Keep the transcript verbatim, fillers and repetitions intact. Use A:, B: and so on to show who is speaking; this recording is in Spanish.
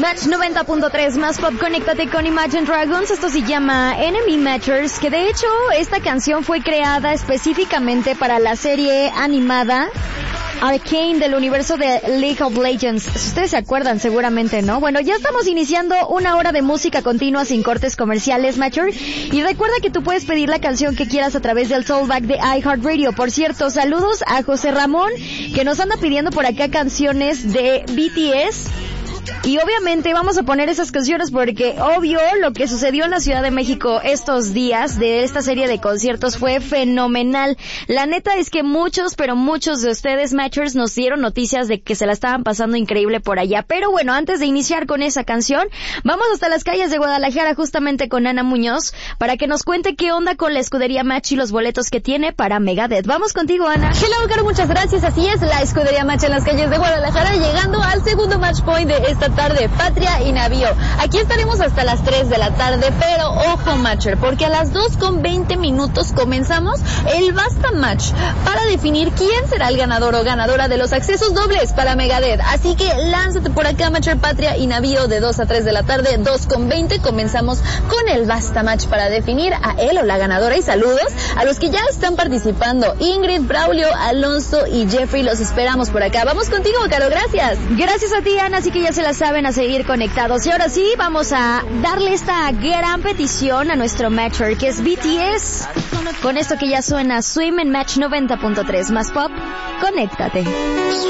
A: Match noventa punto tres, más pop, conéctate con Imagine Dragons. Esto se llama Enemy Matchers, que de hecho esta canción fue creada específicamente para la serie animada Arcane del universo de League of Legends. Si ustedes se acuerdan, seguramente, ¿no? Bueno, ya estamos iniciando una hora de música continua sin cortes comerciales, Matcher. Y recuerda que tú puedes pedir la canción que quieras a través del Soulback de iHeartRadio. Por cierto, saludos a José Ramón, que nos anda pidiendo por acá canciones de B T S. Y obviamente vamos a poner esas canciones porque, obvio, lo que sucedió en la Ciudad de México estos días de esta serie de conciertos fue fenomenal. La neta es que muchos, pero muchos de ustedes, Matchers, nos dieron noticias de que se la estaban pasando increíble por allá. Pero bueno, antes de iniciar con esa canción, vamos hasta las calles de Guadalajara justamente con Ana Muñoz para que nos cuente qué onda con la escudería Match y los boletos que tiene para Megadeth. Vamos contigo, Ana.
B: Hello, Caro, muchas gracias. Así es, la escudería Match en las calles de Guadalajara, llegando al segundo match point de esta tarde, Patria y Navío. Aquí estaremos hasta las tres de la tarde, pero ojo, Matcher, porque a las dos con veinte minutos comenzamos el Basta Match para definir quién será el ganador o ganadora de los accesos dobles para Megadeth. Así que lánzate por acá, Matcher, Patria y Navío, de dos a tres de la tarde, dos con veinte, comenzamos con el Basta Match para definir a él o la ganadora. Y saludos a los que ya están participando: Ingrid, Braulio, Alonso y Jeffrey. Los esperamos por acá. Vamos contigo, Caro, gracias.
A: Gracias a ti, Ana, así que ya se la saben, a seguir conectados. Y ahora sí, vamos a darle esta gran petición a nuestro matcher, que es B T S, con esto que ya suena Swim en Match noventa punto tres, más pop, conéctate.